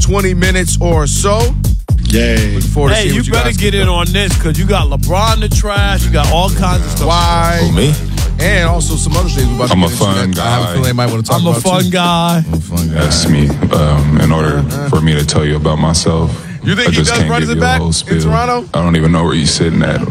20 minutes or so. Yay. Hey, you better get in on this because you got LeBron to trash. You got all kinds of stuff. Why? Oh, me? And also some other things. I'm a fun guy. I have a feeling they might want to talk I'm about a fun guy. I'm a fun guy. That's me. In order for me to tell you about myself, You think I he just does can't run give it you a back whole in spiel. Toronto? I don't even know where you're sitting at.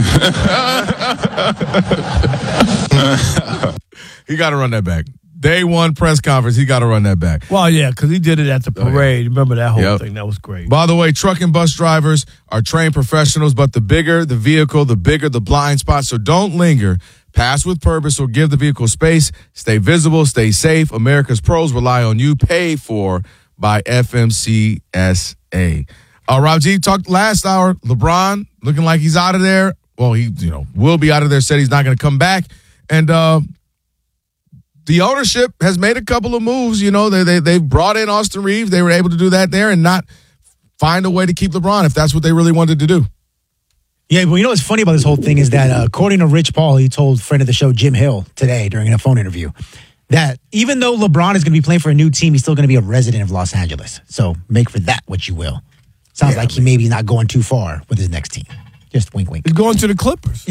He got to run that back. Day one press conference, he got to run that back. Well, yeah, because he did it at the parade. Remember that whole thing? That was great. By the way, truck and bus drivers are trained professionals, but the bigger the vehicle, the bigger the blind spot. So don't linger. Pass with purpose or give the vehicle space. Stay visible, stay safe. America's pros rely on you. Paid for by FMCSA. Rob G talked last hour. LeBron looking like he's out of there. Well, he will be out of there. Said he's not going to come back. And the ownership has made a couple of moves. They brought in Austin Reeves. They were able to do that there and not find a way to keep LeBron if that's what they really wanted to do. Yeah, well, what's funny about this whole thing is that according to Rich Paul, he told friend of the show Jim Hill today during a phone interview that even though LeBron is going to be playing for a new team, he's still going to be a resident of Los Angeles. So make for that what you will. Sounds like he maybe not going too far with his next team. Just wink, wink. He's going to the Clippers.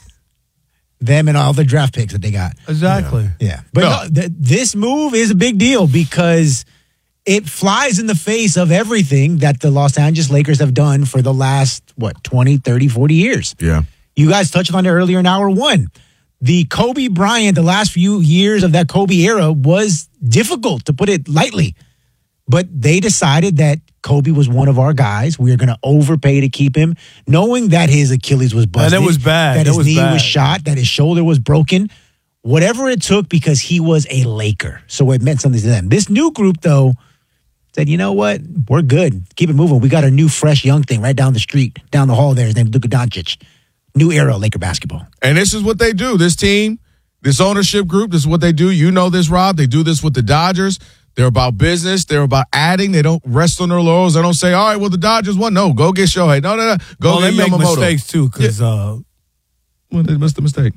Them and all the draft picks that they got. Exactly. Yeah. But this move is a big deal because it flies in the face of everything that the Los Angeles Lakers have done for the last, 20, 30, 40 years. Yeah. You guys touched on it earlier in hour one. The Kobe Bryant, the last few years of that Kobe era was difficult, to put it lightly. But they decided that Kobe was one of our guys. We are going to overpay to keep him, knowing that his Achilles was busted. And it was bad. That his knee was shot, that his shoulder was broken. Whatever it took, because he was a Laker. So it meant something to them. This new group, though, said, you know what? We're good. Keep it moving. We got a new, fresh, young thing right down the street, down the hall there. His name is Luka Doncic. New era of Laker basketball. And this is what they do. This team, this ownership group, this is what they do. You know this, Rob. They do this with the Dodgers. They're about business. They're about adding. They don't rest on their laurels. They don't say, all right, well, the Dodgers won. No, go get Shohei. No. Go get they make Yamamoto. mistakes, too, because When they missed the mistake?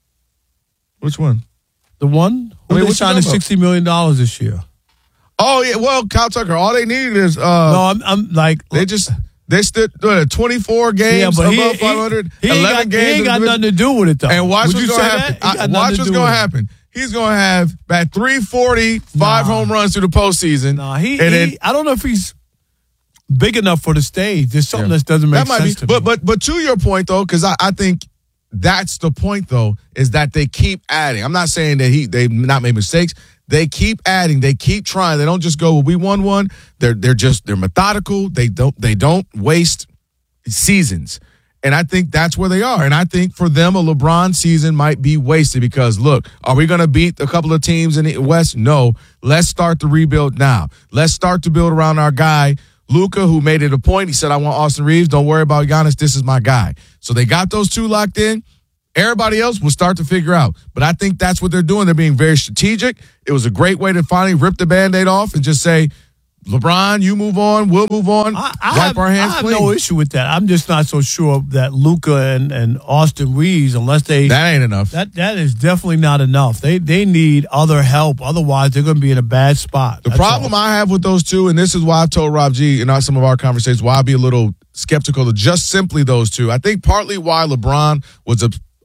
Which one? the one who they signed $60 million this year. Oh, yeah. Well, Kyle Tucker, all they needed is no, I'm like they stood 24 games above 500. He 11 games. He ain't got nothing to do with it, though. And watch what's going to happen. Watch what's going to happen. He's going to have at 340, 5 home runs through the postseason. No, I don't know if he's big enough for the stage. There's something that doesn't make sense to me. But to your point, though, because I think that's the point, though, is that they keep adding. I'm not saying that they've not made mistakes. They keep adding. They keep trying. They don't just go, well, we won one. They're methodical. They don't waste seasons. And I think that's where they are. And I think for them, a LeBron season might be wasted because, look, are we going to beat a couple of teams in the West? No. Let's start the rebuild now. Let's start to build around our guy, Luka, who made it a point. He said, I want Austin Reeves. Don't worry about Giannis. This is my guy. So they got those two locked in. Everybody else will start to figure out. But I think that's what they're doing. They're being very strategic. It was a great way to finally rip the Band-Aid off and just say, LeBron, you move on, we'll move on. Wipe our hands clean. I have no issue with that. I'm just not so sure that Luka and Austin Reeves, unless they... That ain't enough. That is definitely not enough. They need other help. Otherwise, they're going to be in a bad spot. The problem I have with those two, and this is why I've told Rob G in some of our conversations, why I'd be a little skeptical of just simply those two. I think partly why LeBron was,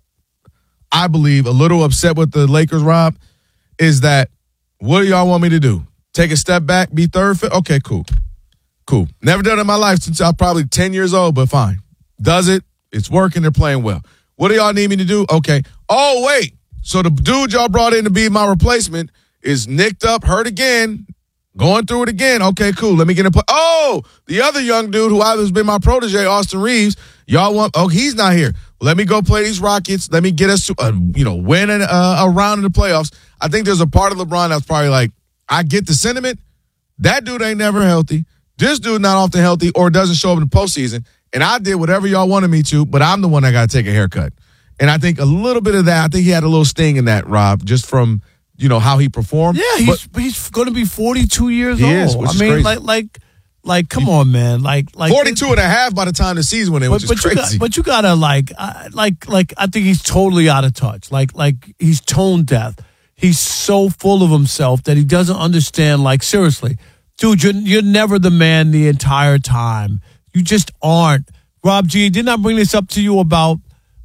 I believe, a little upset with the Lakers, Rob, is that what do y'all want me to do? Take a step back, be third? Okay, cool. Never done it in my life since I was probably 10 years old, but fine. Does it? It's working. They're playing well. What do y'all need me to do? Okay. Oh, wait. So the dude y'all brought in to be my replacement is nicked up, hurt again, going through it again. Okay, cool. Let me get in play. Oh, the other young dude who has been my protege, Austin Reeves, y'all want, he's not here. Let me go play these Rockets. Let me get us to, win a round in the playoffs. I think there's a part of LeBron that's probably like, I get the sentiment. That dude ain't never healthy. This dude not often healthy or doesn't show up in the postseason. And I did whatever y'all wanted me to, but I'm the one that got to take a haircut. And I think a little bit of that, I think he had a little sting in that, Rob, just from, how he performed. Yeah, he's going to be 42 years old. Is, which is crazy. Like, come on, man. Like 42 and a half by the time the season went in, which is crazy. But you gotta I think he's totally out of touch. Like he's tone deaf. He's so full of himself that he doesn't understand, seriously, dude, you're never the man the entire time. You just aren't. Rob G, didn't I bring this up to you about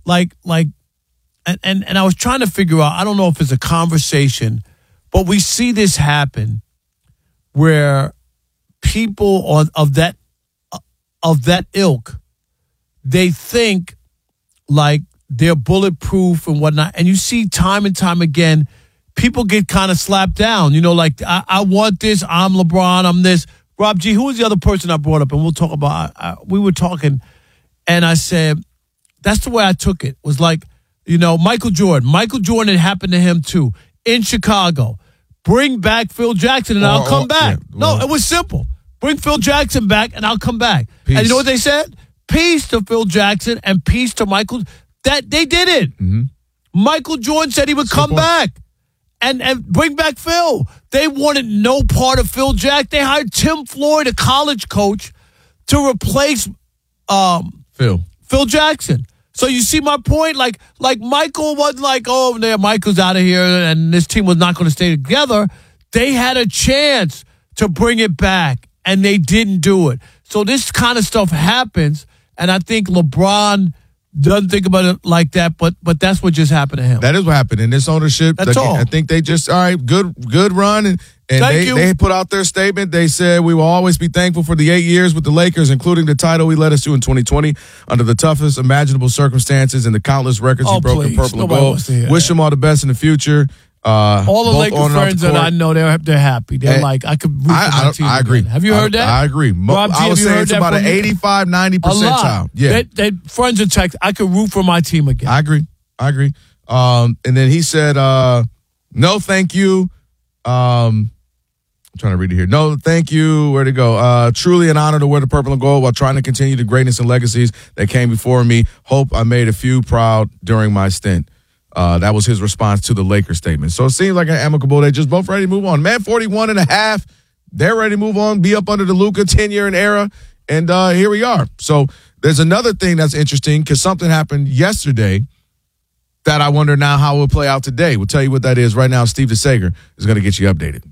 and I was trying to figure out, I don't know if it's a conversation, but we see this happen where people of that ilk, they think like they're bulletproof and whatnot. And you see time and time again, people get kind of slapped down. You know, like, I want this, I'm LeBron, I'm this. Rob G, who was the other person I brought up? And we'll talk about, we were talking, and I said, that's the way I took it. Was like, you know, Michael Jordan. Michael Jordan, it happened to him too. In Chicago. Bring back Phil Jackson and I'll come back. Yeah, well, no, it was simple. Bring Phil Jackson back and I'll come back. Peace. And you know what they said? Peace to Phil Jackson and peace to Michael. That they did it. Mm-hmm. Michael Jordan said he would come back and bring back Phil. They wanted no part of Phil Jackson. They hired Tim Floyd, a college coach, to replace Phil Jackson. So you see my point? Like Michael wasn't like, oh, there, Michael's out of here and this team was not going to stay together. They had a chance to bring it back, and they didn't do it. So this kind of stuff happens, and I think LeBron doesn't think about it like that, but that's what just happened to him. That is what happened in this ownership. That's all. I think they just, all right, good run, and they put out their statement. They said, we will always be thankful for the 8 years with the Lakers, including the title we led us to in 2020 under the toughest imaginable circumstances and the countless records he broke in purple and gold. Wish them all the best in the future. All the Lakers friends that I know, they're happy. They're like, I could root for my team. I agree. Have you heard that? I agree. Rob G, I would say it's about an 85, 90 percentile. Yeah. They friends are text, I could root for my team again. I agree. And then he said, no, thank you. I'm trying to read it here. No, thank you. Where'd it go? Truly an honor to wear the purple and gold while trying to continue the greatness and legacies that came before me. Hope I made a few proud during my stint. That was his response to the Lakers statement. So it seems like an amicable. They just both ready to move on. Man, 41 and a half. They're ready to move on, be up under the Luka 10-year era. And here we are. So there's another thing that's interesting because something happened yesterday that I wonder now how it will play out today. We'll tell you what that is right now. Steve DeSager is going to get you updated.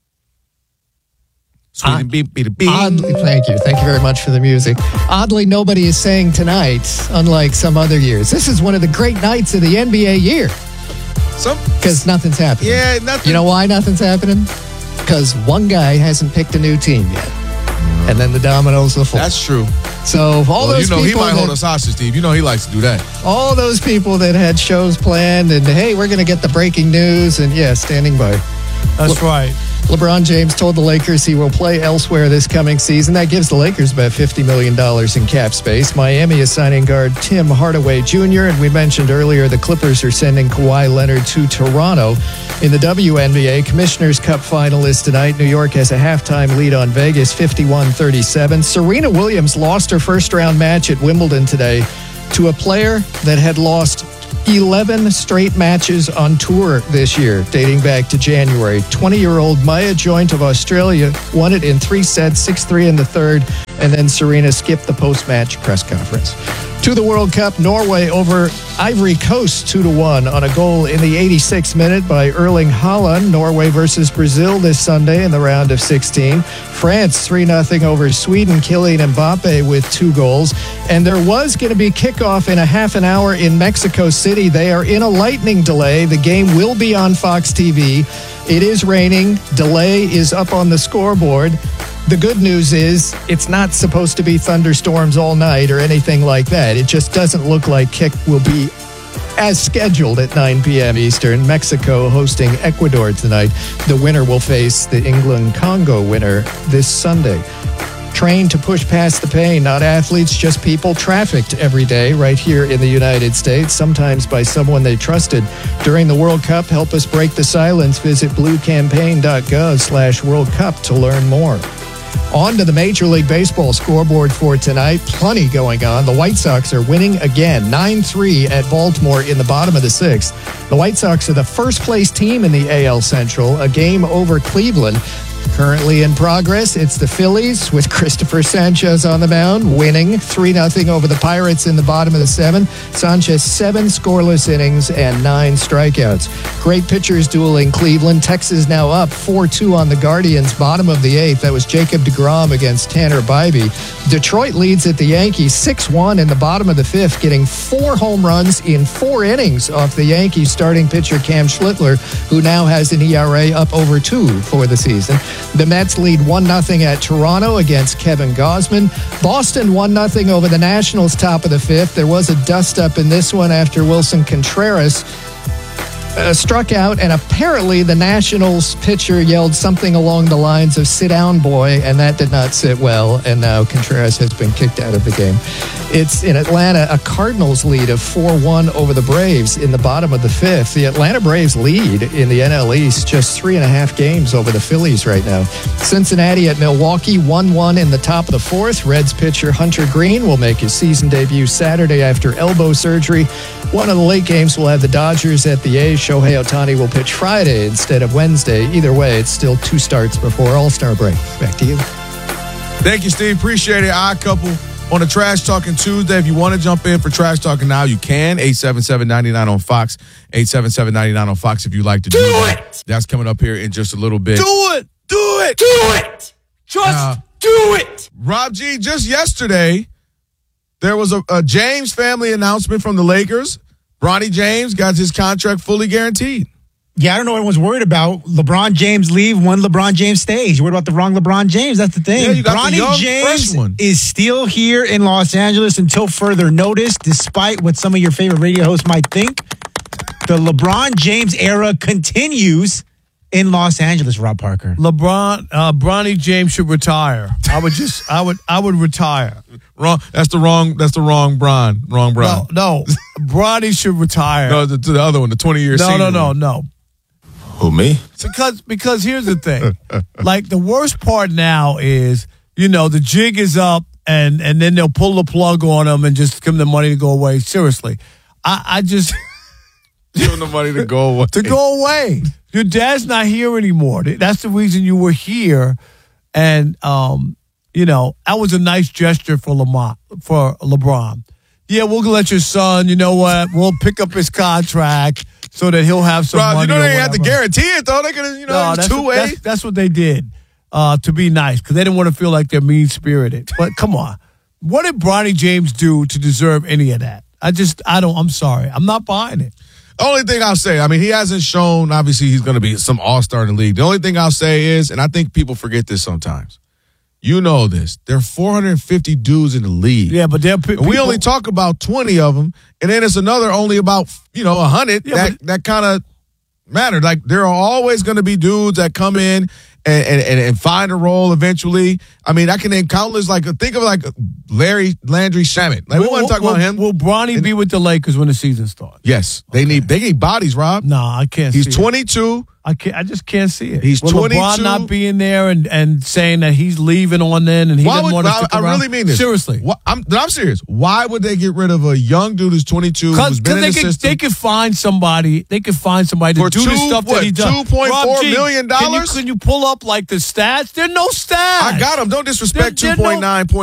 Oddly, thank you very much for the music. Oddly, nobody is saying tonight, unlike some other years. This is one of the great nights of the NBA year. Because nothing's happening. Yeah, nothing. You know why nothing's happening? Because one guy hasn't picked a new team yet. And then the dominoes will fall. That's true. So those people, he might hold us hostage, Steve. You know he likes to do that. All those people that had shows planned and, hey, we're going to get the breaking news and, standing by. That's right. LeBron James told the Lakers he will play elsewhere this coming season. That gives the Lakers about $50 million in cap space. Miami is signing guard Tim Hardaway Jr., and we mentioned earlier the Clippers are sending Kawhi Leonard to Toronto. In the WNBA, Commissioner's Cup finalists tonight, New York has a halftime lead on Vegas, 51-37. Serena Williams lost her first-round match at Wimbledon today to a player that had lost 11 straight matches on tour this year, dating back to January. 20-year-old Maya Joint of Australia won it in 3 sets, 6-3 in the third, and then Serena skipped the post-match press conference. To the World Cup, Norway over Ivory Coast 2-1 on a goal in the 86th minute by Erling Haaland. Norway versus Brazil this Sunday in the round of 16. France 3-0 over Sweden, Kylian Mbappe with 2 goals. And there was going to be kickoff in a half an hour in Mexico City. They are in a lightning delay. The game will be on Fox TV. It is raining. Delay is up on the scoreboard. The good news is it's not supposed to be thunderstorms all night or anything like that. It just doesn't look like kick will be as scheduled at 9 p.m. Eastern. Mexico hosting Ecuador tonight. The winner will face the England-Congo winner this Sunday. Trained to push past the pain, not athletes, just people trafficked every day right here in the United States, sometimes by someone they trusted. During the World Cup, help us break the silence. Visit bluecampaign.gov/World Cup to learn more. On to the Major League Baseball scoreboard for tonight. Plenty going on. The White Sox are winning again, 9-3 at Baltimore in the bottom of the 6th. The White Sox are the first-place team in the AL Central, a game over Cleveland. Currently in progress, it's the Phillies with Christopher Sanchez on the mound, winning 3-0 over the Pirates in the bottom of the 7th. Sanchez 7 scoreless innings and 9 strikeouts. Great pitchers dueling Cleveland. Texas now up 4-2 on the Guardians, bottom of the 8th. That was Jacob deGrom against Tanner Bybee. Detroit leads at the Yankees 6-1 in the bottom of the 5th, getting 4 home runs in 4 innings off the Yankees starting pitcher Cam Schlittler, who now has an ERA up over 2 for the season. The Mets lead 1-0 at Toronto against Kevin Gausman. Boston 1-0 over the Nationals top of the 5th. There was a dust-up in this one after Wilson Contreras struck out, and apparently the Nationals pitcher yelled something along the lines of "sit down, boy," and that did not sit well, and now Contreras has been kicked out of the game. It's in Atlanta, a Cardinals lead of 4-1 over the Braves in the bottom of the 5th. The Atlanta Braves lead in the NL East, just 3.5 games over the Phillies right now. Cincinnati at Milwaukee, 1-1 in the top of the 4th. Reds pitcher Hunter Green will make his season debut Saturday after elbow surgery. One of the late games will have the Dodgers at the A's. Shohei Ohtani will pitch Friday instead of Wednesday. Either way, it's still 2 starts before All-Star break. Back to you. Thank you, Steve. Appreciate it. Odd Couple on a Trash Talking Tuesday. If you want to jump in for Trash Talking now, you can. 877-99 on Fox. 877-99 on Fox if you like to do that. That's coming up here in just a little bit. Do it. Do it. Do it. Just do it. Rob G, just yesterday, there was a James family announcement from the Lakers. Bronny James got his contract fully guaranteed. Yeah, I don't know what everyone's worried about. LeBron James leave, one LeBron James stays. You're worried about the wrong LeBron James. That's the thing. Yeah, you got the young, Bronny fresh one. James is still here in Los Angeles until further notice, despite what some of your favorite radio hosts might think. The LeBron James era continues in Los Angeles, Rob Parker. Bronny James should retire. I would retire. Wrong. That's the wrong Bron. Wrong Bron. No. Bronny should retire. No, to the other one, the 20-year senior. No. Who, me? Because here's the thing. Like, the worst part now is, the jig is up and then they'll pull the plug on them and just give them the money to go away. Seriously. I just give them the money to go away. To go away. Your dad's not here anymore. That's the reason you were here. And that was a nice gesture for LeBron. Yeah, we'll let your son, you know what? We'll pick up his contract so that he'll have some money. They have to guarantee it, though. They're going to, two-way. That's what they did to be nice, because they didn't want to feel like they're mean-spirited. But come on. What did Bronny James do to deserve any of that? I'm sorry. I'm not buying it. The only thing I'll say, he hasn't shown, obviously, he's going to be some all-star in the league. The only thing I'll say is, and I think people forget this sometimes, you know this, there are 450 dudes in the league. Yeah, but we only talk about 20 of them, and then it's another only about, 100 that kind of matter. Like, there are always going to be dudes that come in and find a role eventually. I can name countless, think of Landry Shamet. We want to talk about him. Will Bronny be with the Lakers when the season starts? Yes. They need bodies, Rob. No, I can't see it. He's 22. I just can't see it. He's 22. LeBron not being there and saying that he's leaving on then and he doesn't want to stick around. I really mean this. Seriously. I'm serious. Why would they get rid of a young dude who's 22 who's been in the system? They could find somebody. They could find somebody to do the stuff that he does. $2.4 million? Can you pull up the stats? There are no stats. I got them. Don't disrespect 2.9